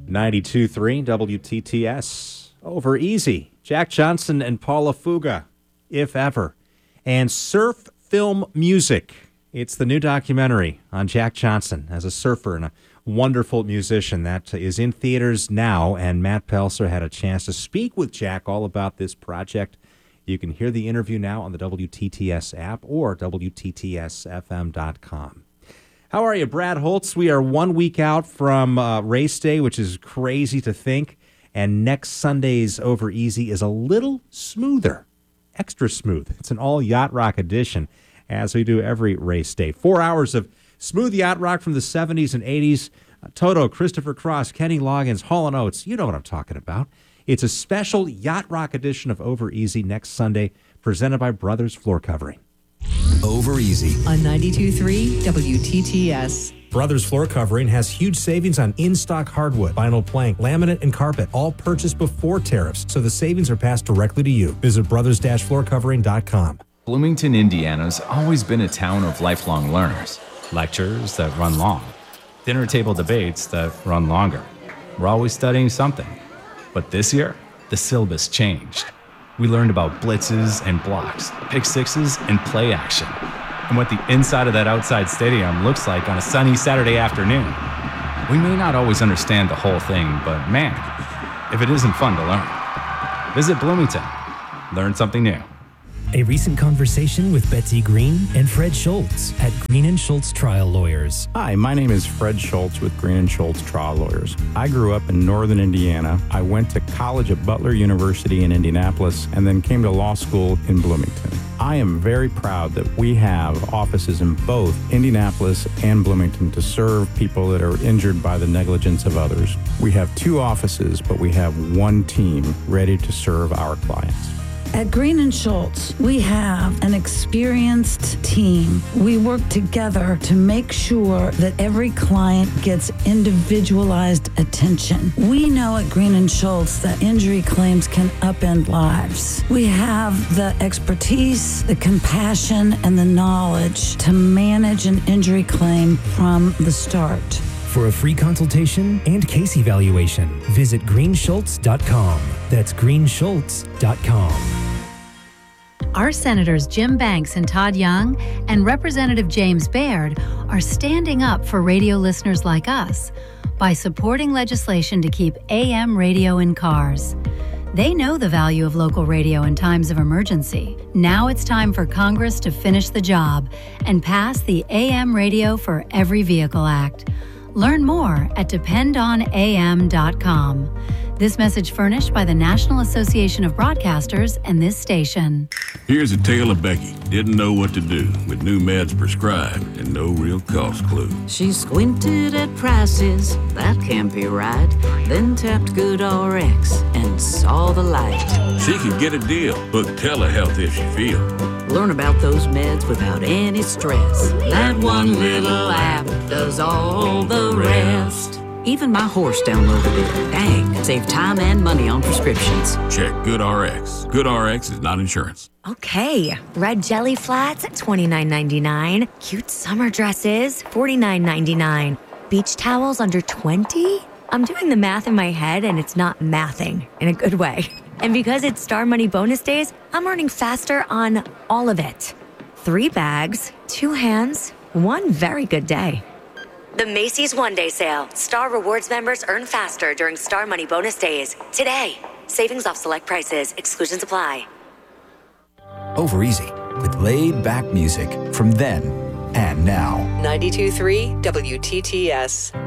92.3 WTTS. Over Easy. Jack Johnson and Paula Fuga, If Ever. And Surf Film Music. It's the new documentary on Jack Johnson as a surfer and a wonderful musician that is in theaters now. And Matt Pelser had a chance to speak with Jack all about this project. You can hear the interview now on the WTTS app or WTTSFM.com. How are you, Brad Holtz? We are 1 week out from race day, which is crazy to think. And next Sunday's Over Easy is a little smoother, extra smooth. It's an all yacht rock edition, as we do every race day. 4 hours of smooth yacht rock from the 70s and 80s. Toto, Christopher Cross, Kenny Loggins, Hall & Oates. You know what I'm talking about. It's a special yacht rock edition of Over Easy next Sunday, presented by Brothers Floor Covering. Over Easy on 92.3 WTTS. Brothers Floor Covering has huge savings on in-stock hardwood, vinyl plank, laminate, and carpet, all purchased before tariffs, so the savings are passed directly to you. Visit brothers-floorcovering.com. Bloomington, Indiana's always been a town of lifelong learners. Lectures that run long. Dinner table debates that run longer. We're always studying something. But this year, the syllabus changed. We learned about blitzes and blocks, pick sixes and play action, and what the inside of that outside stadium looks like on a sunny Saturday afternoon. We may not always understand the whole thing, but man, if it isn't fun to learn. Visit Bloomington. Learn something new. A recent conversation with Betsy Green and Fred Schultz at Green & Schultz Trial Lawyers. Hi, my name is Fred Schultz with Green & Schultz Trial Lawyers. I grew up in northern Indiana. I went to college at Butler University in Indianapolis and then came to law school in Bloomington. I am very proud that we have offices in both Indianapolis and Bloomington to serve people that are injured by the negligence of others. We have 2 offices, but we have 1 team ready to serve our clients. At Green & Schultz, we have an experienced team. We work together to make sure that every client gets individualized attention. We know at Green & Schultz that injury claims can upend lives. We have the expertise, the compassion, and the knowledge to manage an injury claim from the start. For a free consultation and case evaluation, visit greenschultz.com. That's greenschultz.com. Our Senators Jim Banks and Todd Young and Representative James Baird are standing up for radio listeners like us by supporting legislation to keep AM radio in cars. They know the value of local radio in times of emergency. Now it's time for Congress to finish the job and pass the AM Radio for Every Vehicle Act. Learn more at dependonam.com. This message furnished by the National Association of Broadcasters and this station. Here's a tale of Becky. Didn't know what to do with new meds prescribed and no real cost clue. She squinted at prices, that can't be right. Then tapped GoodRx and saw the light. She could get a deal. Book telehealth if she feel. Learn about those meds without any stress. That one little app does all the rest. Even my horse downloaded it. Dang, save time and money on prescriptions. Check GoodRx. GoodRx is not insurance. Okay, red jelly flats at $29.99. Cute summer dresses, $49.99. Beach towels under $20? I'm doing the math in my head and it's not mathing in a good way. And because it's Star Money bonus days, I'm earning faster on all of it. 3 bags, 2 hands, 1 very good day. The Macy's One Day Sale. Star Rewards members earn faster during Star Money bonus days. Today. Savings off select prices. Exclusions apply. Over Easy with laid-back music from then and now. 92.3 WTTS.